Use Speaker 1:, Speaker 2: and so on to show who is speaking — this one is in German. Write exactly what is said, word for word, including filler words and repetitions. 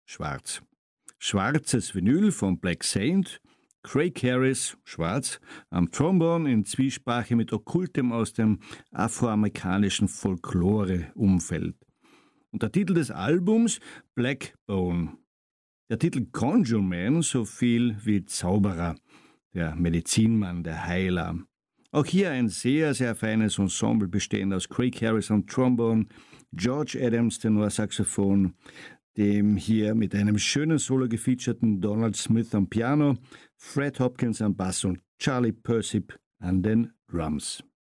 Speaker 1: schwarz. Schwarzes Vinyl von Black Saint, Craig Harris, schwarz, am Trombone in Zwiesprache mit Okkultem aus dem afroamerikanischen Folklore-Umfeld. Und der Titel des Albums Blackbone. Der Titel Conjure Man so viel wie Zauberer, der Medizinmann, der Heiler. Auch hier ein sehr, sehr feines Ensemble bestehend aus Craig Harris am Trombone, George Adams Tenorsaxophon, dem hier mit einem schönen Solo gefeaturten Donald Smith am Piano, Fred Hopkins am Bass und Charlie Persip an den Drums.